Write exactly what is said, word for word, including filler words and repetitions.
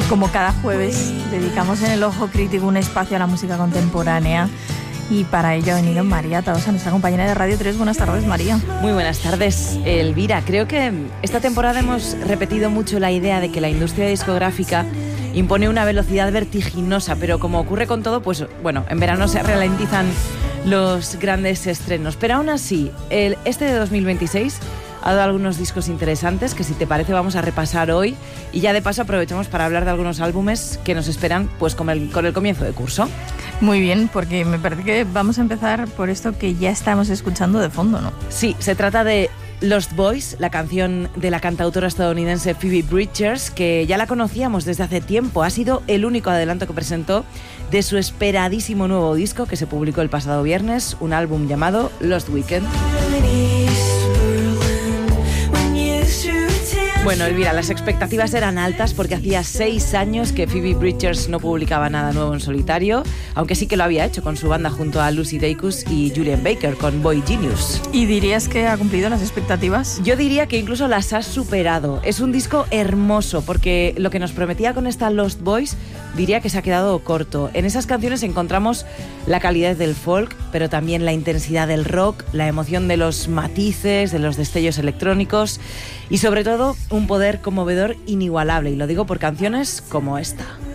Como cada jueves, dedicamos en el Ojo Crítico un espacio a la música contemporánea. Y para ello ha venido María Tahosa, nuestra compañera de Radio tres. Buenas tardes, María. Muy buenas tardes, Elvira. Creo que esta temporada hemos repetido mucho la idea de que la industria discográfica impone una velocidad vertiginosa, pero como ocurre con todo, pues bueno, en verano se ralentizan los grandes estrenos. Pero aún así, el, este de dos mil veintiséis ha dado algunos discos interesantes que, si te parece, vamos a repasar hoy, y ya de paso aprovechamos para hablar de algunos álbumes que nos esperan pues con el, con el comienzo de curso. Muy bien, porque me parece que vamos a empezar por esto que ya estamos escuchando de fondo, ¿no? Sí, se trata de Lost Boys, la canción de la cantautora estadounidense Phoebe Bridgers, que ya la conocíamos desde hace tiempo. Ha sido el único adelanto que presentó de su esperadísimo nuevo disco que se publicó el pasado viernes, un álbum llamado Lost Weekend. Bueno, Elvira, las expectativas eran altas porque hacía seis años que Phoebe Bridgers no publicaba nada nuevo en solitario, aunque sí que lo había hecho con su banda junto a Lucy Dacus y Julian Baker con Boy Genius. ¿Y dirías que ha cumplido las expectativas? Yo diría que incluso las ha superado. Es un disco hermoso porque lo que nos prometía con esta Lost Boys diría que se ha quedado corto. En esas canciones encontramos la calidez del folk, pero también la intensidad del rock, la emoción de los matices, de los destellos electrónicos y sobre todo un poder conmovedor inigualable, y lo digo por canciones como esta.